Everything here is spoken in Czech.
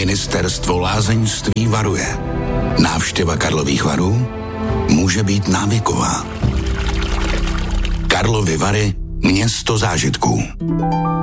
Ministerstvo lázeňství varuje. Návštěva Karlových Varů může být návyková. Karlovy Vary, město zážitků.